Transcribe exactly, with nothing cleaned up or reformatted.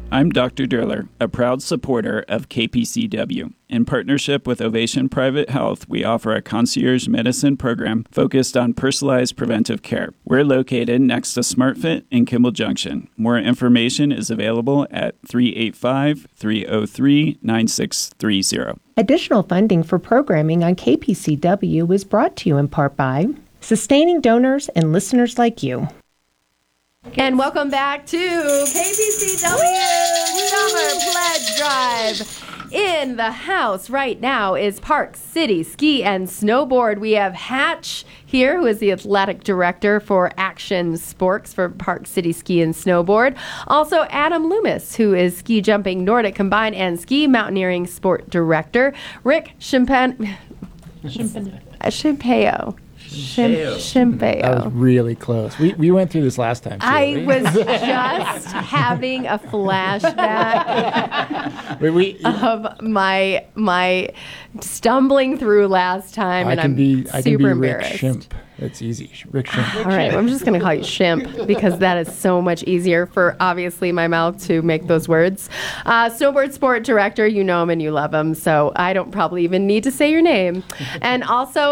I'm Doctor Durler, a proud supporter of K P C W. In partnership with Ovation Private Health, we offer a concierge medicine program focused on personalized preventive care. We're located next to SmartFit in Kimball Junction. More information is available at three eight five, three oh three, nine six three zero. Additional funding for programming on K P C W is brought to you in part by sustaining donors and listeners like you. And welcome back to K P C W Summer Pledge Drive. In the house right now is Park City Ski and Snowboard. We have Hatch here, who is the athletic director for Action Sports for Park City Ski and Snowboard. Also, Adam Loomis, who is ski jumping, Nordic combined, and ski mountaineering sport director. Rick Shimpan- Shimpeo. Shim- Shimpeo. That was really close. We we went through this last time, too. I was just having a flashback Wait, we, of my my stumbling through last time, I and can I'm be I can super be Rick embarrassed. Shimp. It's easy. Rick Shimp. All right, well, I'm just going to call you Shimp because that is so much easier for, obviously, my mouth to make those words. Uh, snowboard sport director, you know him and you love him, so I don't probably even need to say your name. And also